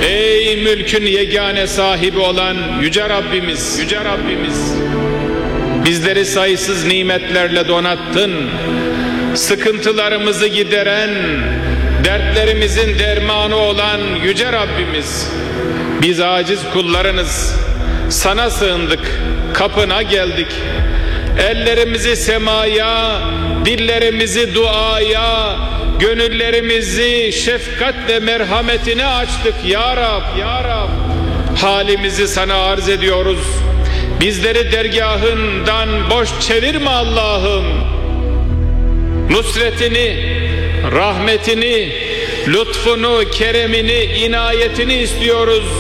Ey mülkün yegane sahibi olan Yüce Rabbimiz, Yüce Rabbimiz, bizleri sayısız nimetlerle donattın. Sıkıntılarımızı gideren, dertlerimizin dermanı olan Yüce Rabbimiz, biz aciz kullarınız, sana sığındık, kapına geldik. Ellerimizi semaya, dillerimizi duaya, gönüllerimizi şefkat ve merhametine açtık ya Rab, ya Rab. Halimizi sana arz ediyoruz. Bizleri dergahından boş çevirme Allah'ım. Nusretini, rahmetini, lütfunu, keremini, inayetini istiyoruz.